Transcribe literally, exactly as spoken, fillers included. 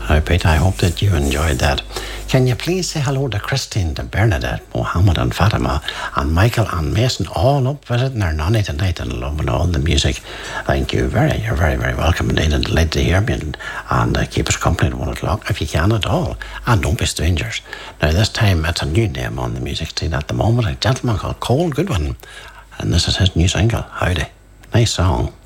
Now, Pete, I hope that you enjoyed that. Can you please say hello to Christine, to Bernadette, Mohammed and Fatima, and Michael and Mason, all up visiting their nanny tonight and loving all the music. Thank you very, you're very, very welcome indeed, and delighted to hear me, and, and uh, keep us company at one o'clock if you can at all. And don't be strangers. Now, this time it's a new name on the music scene at the moment, a gentleman called Cole Goodwin, and this is his new single, Howdy. Nice song.